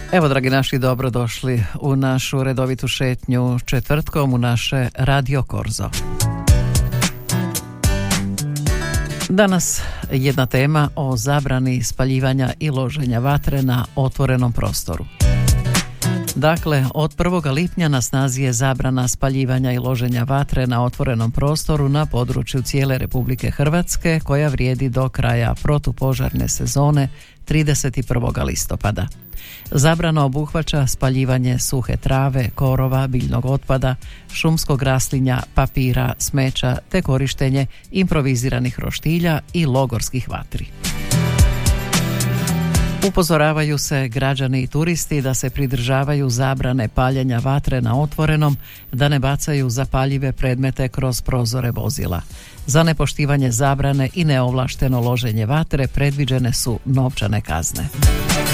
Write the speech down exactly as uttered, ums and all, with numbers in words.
Evo, dragi naši, dobrodošli u našu redovitu šetnju četvrtkom u naše Radio Korzo. Danas jedna tema o zabrani spaljivanja i loženja vatre na otvorenom prostoru. Dakle, od prvog lipnja na snazi je zabrana spaljivanja i loženja vatre na otvorenom prostoru na području cijele Republike Hrvatske, koja vrijedi do kraja protupožarne sezone trideset prvog listopada. Zabrana obuhvaća spaljivanje suhe trave, korova, biljnog otpada, šumskog raslinja, papira, smeća te korištenje improviziranih roštilja i logorskih vatri. Upozoravaju se građani i turisti da se pridržavaju zabrane paljenja vatre na otvorenom, da ne bacaju zapaljive predmete kroz prozore vozila. Za nepoštivanje zabrane i neovlašteno loženje vatre predviđene su novčane kazne.